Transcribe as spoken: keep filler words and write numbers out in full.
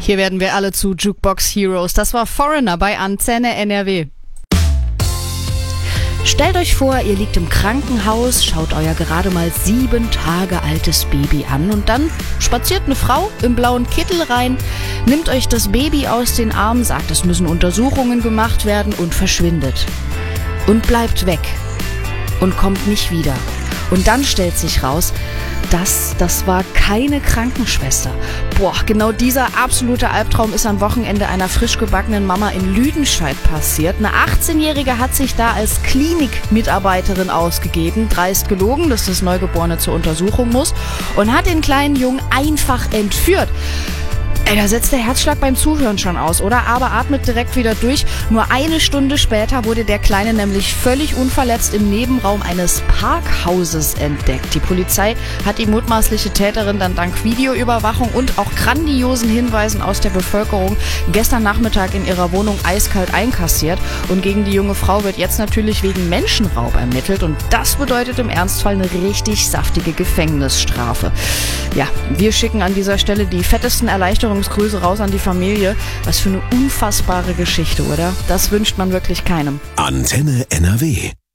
Hier werden wir alle zu Jukebox Heroes. Das war Foreigner bei Antenne N R W. Stellt euch vor, ihr liegt im Krankenhaus, schaut euer gerade mal sieben Tage altes Baby an und dann spaziert eine Frau im blauen Kittel rein, nimmt euch das Baby aus den Armen, sagt, es müssen Untersuchungen gemacht werden und verschwindet. Und bleibt weg und kommt nicht wieder. Und dann stellt sich raus, dass das war keine Krankenschwester. Boah, genau dieser absolute Albtraum ist am Wochenende einer frisch gebackenen Mama in Lüdenscheid passiert. Eine achtzehnjährige hat sich da als Klinikmitarbeiterin ausgegeben, dreist gelogen, dass das Neugeborene zur Untersuchung muss und hat den kleinen Jungen einfach entführt. Ey, da setzt der Herzschlag beim Zuhören schon aus, oder? Aber atmet direkt wieder durch. Nur eine Stunde später wurde der Kleine nämlich völlig unverletzt im Nebenraum eines Parkhauses entdeckt. Die Polizei hat die mutmaßliche Täterin dann dank Videoüberwachung und auch grandiosen Hinweisen aus der Bevölkerung gestern Nachmittag in ihrer Wohnung eiskalt einkassiert. Und gegen die junge Frau wird jetzt natürlich wegen Menschenraub ermittelt. Und das bedeutet im Ernstfall eine richtig saftige Gefängnisstrafe. Ja, wir schicken an dieser Stelle die fettesten Erleichterungen Grüße raus an die Familie. Was für eine unfassbare Geschichte, oder? Das wünscht man wirklich keinem. Antenne N R W.